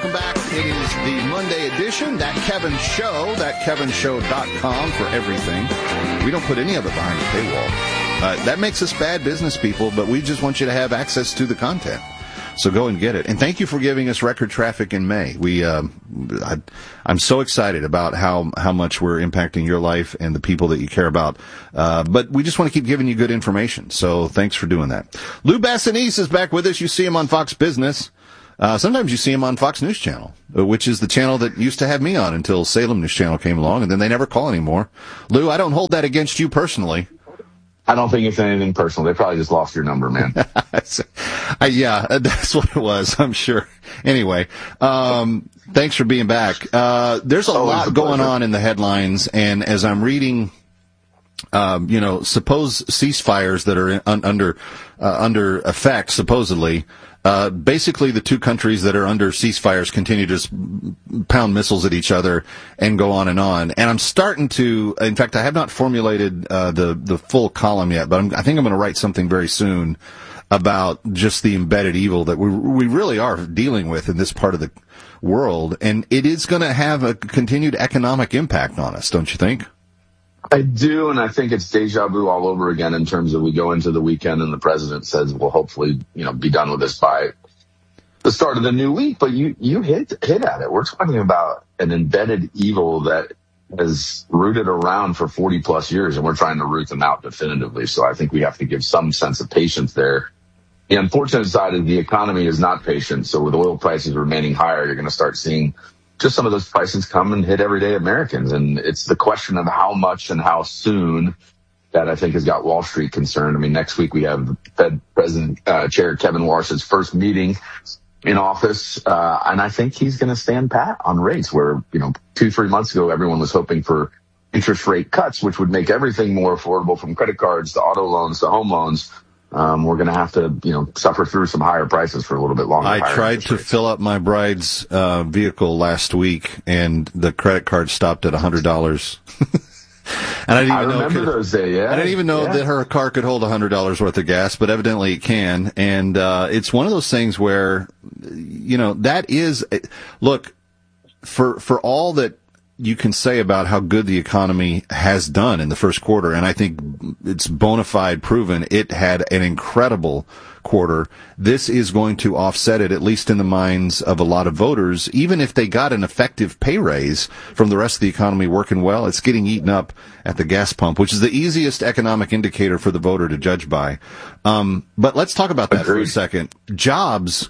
welcome back. It is the Monday edition, That Kevin Show, thatkevinshow.com for everything. We don't put any of it behind the paywall. That makes us bad business people, but we just want you to have access to the content. So go and get it. And thank you for giving us record traffic in May. I'm so excited about how much we're impacting your life and the people that you care about. But we just want to keep giving you good information. So thanks for doing that. Lou Bassanese is back with us. You see him on Fox Business. Sometimes you see him on Fox News Channel, which is the channel that used to have me on until Salem News Channel came along, and then they never call anymore. Lou, I don't hold that against you personally. I don't think it's anything personal. They probably just lost your number, man. Yeah, that's what it was, I'm sure. Anyway, thanks for being back. There's a lot going on in the headlines, and as I'm reading, supposed ceasefires that are under effect, supposedly, basically the two countries that are under ceasefires continue to pound missiles at each other and go on. And I'm starting to, in fact, I have not formulated the full column yet, but I think I'm going to write something very soon about just the embedded evil that we really are dealing with in this part of the world. And it is going to have a continued economic impact on us, don't you think? I do, and I think it's deja vu all over again in terms of we go into the weekend and the president says we'll hopefully, be done with this by the start of the new week. But you hit at it. We're talking about an embedded evil that has rooted around for 40 plus years, and we're trying to root them out definitively. So I think we have to give some sense of patience there. The unfortunate side is the economy is not patient. So with oil prices remaining higher, you're going to start seeing just some of those prices come and hit everyday Americans. And it's the question of how much and how soon that I think has got Wall Street concerned. I mean, next week we have Fed President Chair Kevin Warsh's first meeting in office. And I think he's going to stand pat on rates where, 2-3 months ago, everyone was hoping for interest rate cuts, which would make everything more affordable from credit cards to auto loans to home loans. We're going to have to, suffer through some higher prices for a little bit longer. I tried to fill up my bride's vehicle last week, and the credit card stopped at $100. And I remember those days. Yeah, I didn't even know that her car could hold $100 worth of gas, but evidently it can. And it's one of those things where, that is look for all that you can say about how good the economy has done in the first quarter, and I think it's bona fide proven it had an incredible quarter. This is going to offset it, at least in the minds of a lot of voters. Even if they got an effective pay raise from the rest of the economy working well, it's getting eaten up at the gas pump, which is the easiest economic indicator for the voter to judge by. But let's talk about that for a second. Jobs.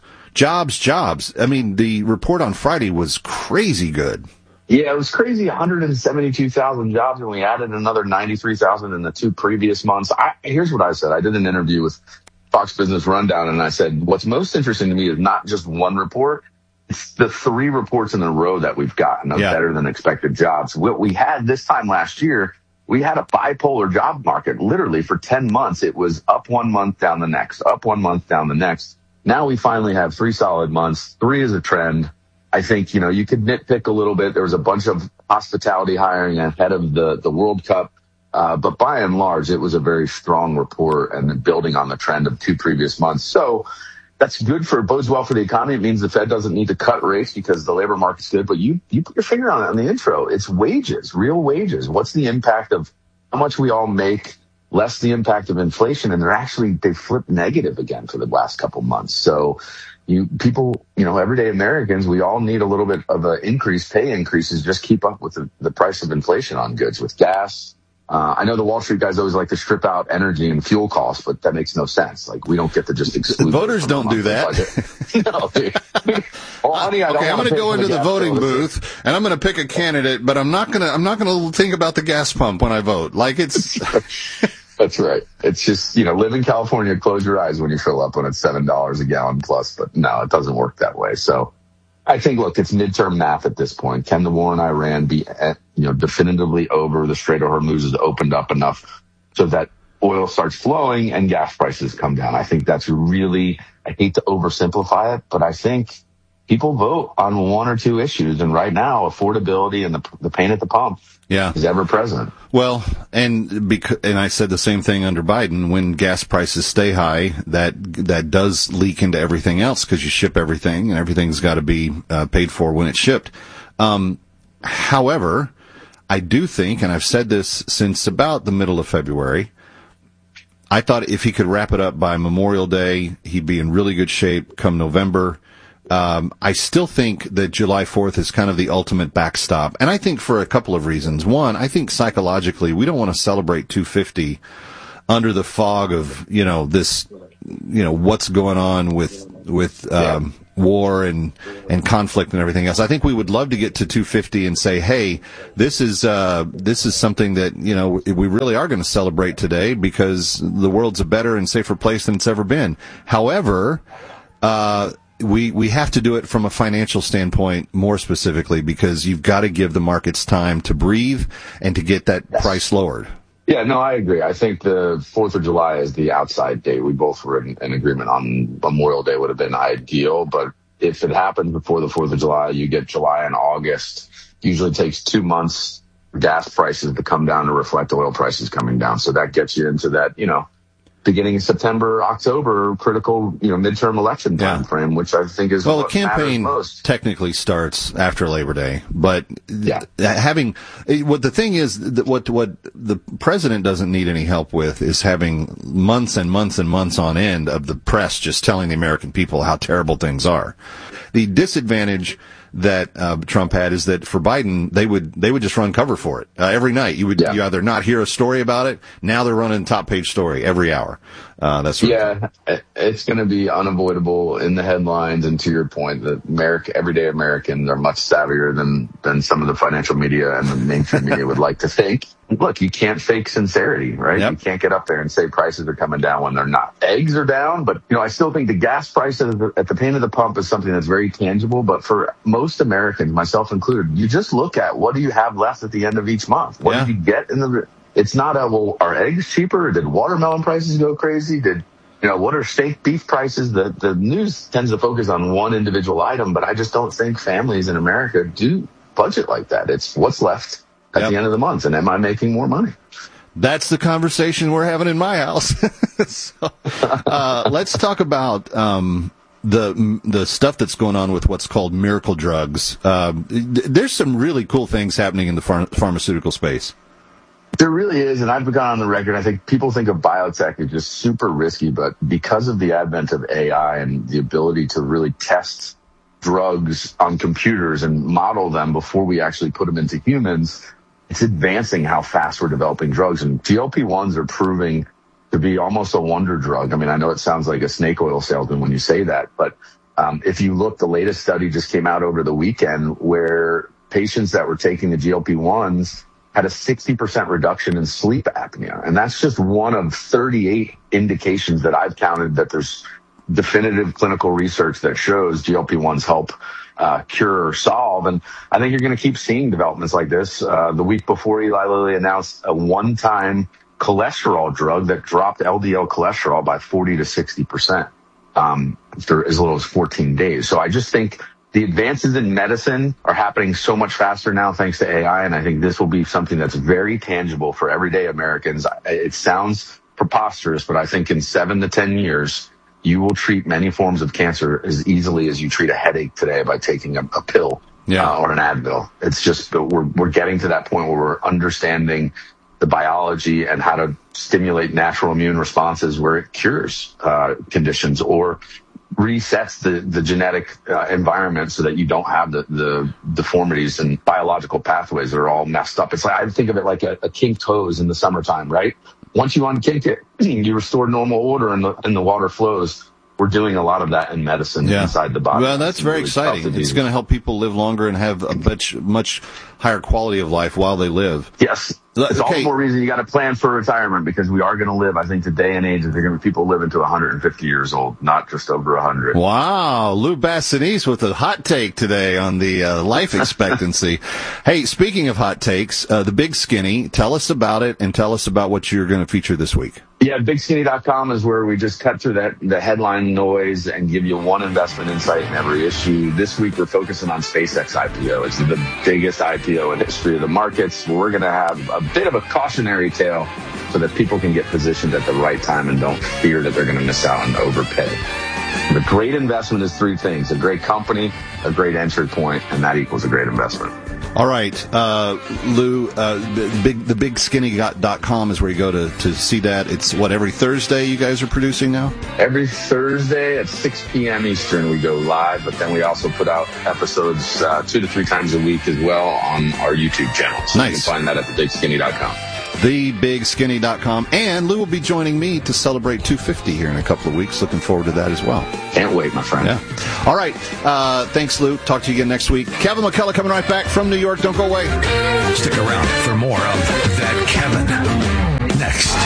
I mean, the report on Friday was crazy good. Yeah, it was crazy. 172,000 jobs, and we added another 93,000 in the 2 previous months. Here's what I said. I did an interview with Fox Business Rundown, and I said, what's most interesting to me is not just one report. It's the 3 reports in a row that we've gotten of better than expected jobs. What we had this time last year, we had a bipolar job market. Literally, for 10 months, it was up 1 month, down the next, up 1 month, down the next. Now we finally have 3 solid months. 3 is a trend. I think, you could nitpick a little bit. There was a bunch of hospitality hiring ahead of the World Cup. But by and large, it was a very strong report and building on the trend of 2 previous months. So that's good bodes well for the economy. It means the Fed doesn't need to cut rates because the labor market's good. But you put your finger on it on the intro. It's wages, real wages. What's the impact of how much we all make, less the impact of inflation? And they flipped negative again for the last couple months. So people, everyday Americans, we all need a little bit of pay increases, just keep up with the price of inflation on goods with gas. I know the Wall Street guys always like to strip out energy and fuel costs, but that makes no sense. Like, we don't get to just exclude. Voters don't do that. No, dude. Well, honey, I'm going to go into the voting booth and I'm going to pick a candidate, but I'm not going to think about the gas pump when I vote. Like, it's. That's right. It's just, live in California, close your eyes when you fill up when it's $7 a gallon plus. But no, it doesn't work that way. So I think, look, it's midterm math at this point. Can the war in Iran be, definitively over? The Strait of Hormuz has opened up enough so that oil starts flowing and gas prices come down. I think that's really, I hate to oversimplify it, but I think people vote on one or two issues. And right now, affordability and the pain at the pump is ever present. Well, and I said the same thing under Biden. When gas prices stay high, that does leak into everything else because you ship everything and everything's got to be paid for when it's shipped. However, I do think, and I've said this since about the middle of February, I thought if he could wrap it up by Memorial Day, he'd be in really good shape come November. I still think that July 4th is kind of the ultimate backstop. And I think for a couple of reasons. One, I think psychologically, we don't want to celebrate 250 under the fog of, this, what's going on with war and conflict and everything else. I think we would love to get to 250 and say, hey, this is something that, we really are going to celebrate today because the world's a better and safer place than it's ever been. However, we have to do it from a financial standpoint more specifically because you've got to give the markets time to breathe and to get that price lowered. Yeah, no, I agree. I think the 4th of July is the outside date. We both were in agreement on Memorial Day would have been ideal, but if it happens before the 4th of July, you get July and August. Usually takes 2 months for gas prices to come down to reflect oil prices coming down. So that gets you into that, beginning of September, October, critical, midterm election time frame, which I think is the campaign technically starts after Labor Day, but what the thing is that what the president doesn't need any help with is having months and months and months on end of the press just telling the American people how terrible things are. The disadvantage that Trump had is that for Biden, they would just run cover for it every night. You either not hear a story about it. Now they're running top page story every hour. It's going to be unavoidable in the headlines. And to your point, that everyday Americans are much savvier than some of the financial media and the mainstream media would like to think. Look, you can't fake sincerity, right? Yep. You can't get up there and say prices are coming down when they're not. Eggs are down, but I still think the gas price at the pain of the pump is something that's very tangible. But for most Americans, myself included, you just look at what do you have left at the end of each month? What did you get in the? It's not are eggs cheaper? Did watermelon prices go crazy? What are steak beef prices? The news tends to focus on one individual item, but I just don't think families in America do budget like that. It's what's left at the end of the month, and am I making more money? That's the conversation we're having in my house. So, let's talk about the stuff that's going on with what's called miracle drugs. There's some really cool things happening in the pharmaceutical space. There really is, and I've gone on the record. I think people think of biotech as just super risky, but because of the advent of AI and the ability to really test drugs on computers and model them before we actually put them into humans, it's advancing how fast we're developing drugs. And GLP-1s are proving to be almost a wonder drug. I mean, I know it sounds like a snake oil salesman when you say that, but if you look, the latest study just came out over the weekend where patients that were taking the GLP-1s had a 60% reduction in sleep apnea. And that's just one of 38 indications that I've counted that there's definitive clinical research that shows GLP-1s help cure or solve. And I think you're going to keep seeing developments like this. The week before, Eli Lilly announced a one-time cholesterol drug that dropped LDL cholesterol by 40 to 60% after as little as 14 days. So I just think the advances in medicine are happening so much faster now thanks to AI, and I think this will be something that's very tangible for everyday Americans. It sounds preposterous, but I think in 7 to 10 years, you will treat many forms of cancer as easily as you treat a headache today by taking a pill or an Advil. It's just we're getting to that point where we're understanding the biology and how to stimulate natural immune responses where it cures conditions or resets the genetic environment so that you don't have the deformities and biological pathways that are all messed up. It's like, I think of it like a kinked hose in the summertime, right? Once you unkink it, you restore normal order and the water flows. We're doing a lot of that in medicine inside the body. Well, that's very exciting. It's going to help people live longer and have a much higher quality of life while they live. Yes. It's all the more reason you got to plan for retirement, because we are going to live, I think, the day and age that there are going to be people living to 150 years old, not just over 100. Wow. Lou Bassanese with a hot take today on the life expectancy. Hey, speaking of hot takes, the Big Skinny, tell us about it and tell us about what you're going to feature this week. Yeah, BigSkinny.com is where we just cut through the headline noise and give you one investment insight in every issue. This week, we're focusing on SpaceX IPO. It's the biggest IPO in the history of the markets. We're going to have a bit of a cautionary tale so that people can get positioned at the right time and don't fear that they're going to miss out and overpay. The great investment is three things: a great company, a great entry point, and that equals a great investment. All right, Lou, thebigskinny.com is where you go to see that. It's every Thursday you guys are producing now? Every Thursday at 6 p.m. Eastern we go live, but then we also put out episodes 2 to 3 times a week as well on our YouTube channel. So nice. You can find that at thebigskinny.com. thebigskinny.com. And Lou will be joining me to celebrate 250 here in a couple of weeks. Looking forward to that as well. Can't wait, my friend. Yeah. All right. Thanks, Lou. Talk to you again next week. Kevin McCullough coming right back from New York. Don't go away. Stick around for more of That Kevin next.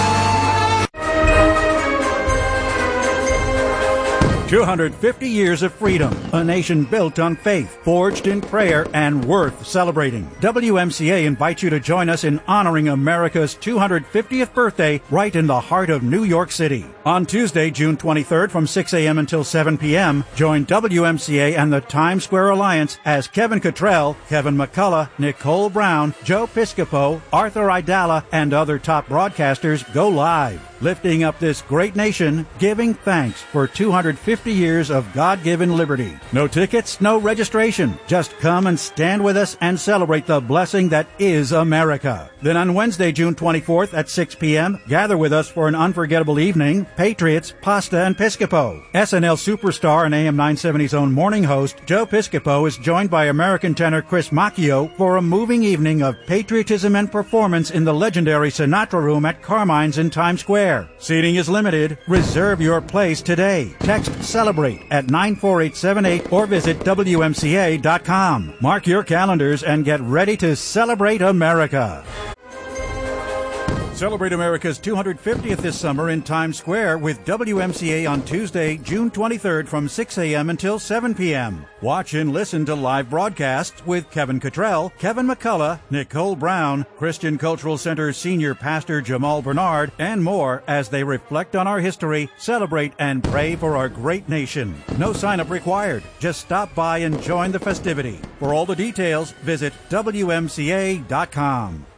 250 years of freedom, a nation built on faith, forged in prayer, and worth celebrating. WMCA invites you to join us in honoring America's 250th birthday right in the heart of New York City. On Tuesday, June 23rd from 6 a.m. until 7 p.m., join WMCA and the Times Square Alliance as Kevin Cottrell, Kevin McCullough, Nicole Brown, Joe Piscopo, Arthur Aidala, and other top broadcasters go live, lifting up this great nation, giving thanks for 250 years of God-given liberty. No tickets, no registration. Just come and stand with us and celebrate the blessing that is America. Then on Wednesday, June 24th at 6 p.m., gather with us for an unforgettable evening, Patriots, Pasta, and Piscopo. SNL superstar and AM 970's own morning host, Joe Piscopo, is joined by American tenor Chris Macchio for a moving evening of patriotism and performance in the legendary Sinatra Room at Carmine's in Times Square. Seating is limited. Reserve your place today. Text CELEBRATE at 94878 or visit WMCA.com. Mark your calendars and get ready to celebrate America. Celebrate America's 250th this summer in Times Square with WMCA on Tuesday, June 23rd from 6 a.m. until 7 p.m. Watch and listen to live broadcasts with Kevin Cottrell, Kevin McCullough, Nicole Brown, Christian Cultural Center Senior Pastor Jamal Bernard, and more as they reflect on our history, celebrate, and pray for our great nation. No sign-up required. Just stop by and join the festivity. For all the details, visit WMCA.com.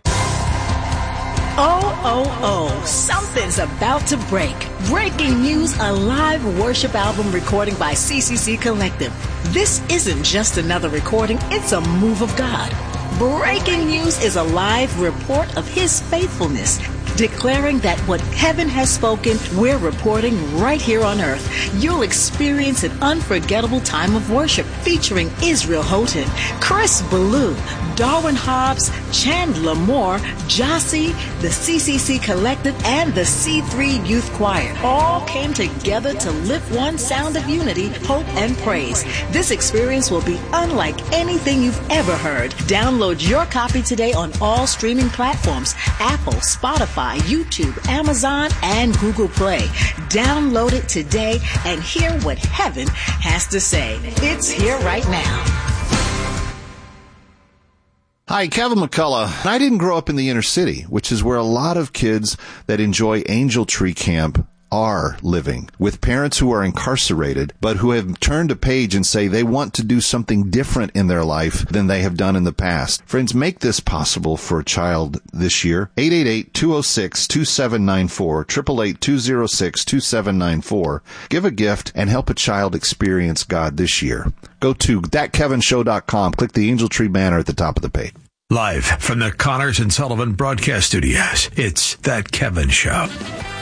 Oh, something's about to break. Breaking news, a live worship album recording by CCC Collective. This isn't just another recording, it's a move of God. Breaking news is a live report of His faithfulness, declaring that what heaven has spoken, we're reporting right here on earth. You'll experience an unforgettable time of worship featuring Israel Houghton, Chris Ballou, Darwin Hobbs, Chandler Moore, Jossie, the CCC Collective, and the C3 Youth Choir all came together to lift one sound of unity, hope, and praise. This experience will be unlike anything you've ever heard. Download your copy today on all streaming platforms: Apple, Spotify, YouTube, Amazon, and Google Play. Download it today and hear what heaven has to say. It's here right now. Hi, Kevin McCullough. I didn't grow up in the inner city, which is where a lot of kids that enjoy Angel Tree Camp are living, with parents who are incarcerated, but who have turned a page and say they want to do something different in their life than they have done in the past. Friends, make this possible for a child this year. 888-206-2794, 888-206-2794. Give a gift and help a child experience God this year. Go to thatkevinshow.com. Click the Angel Tree banner at the top of the page. Live from the Connors and Sullivan Broadcast Studios, it's That Kevin Show.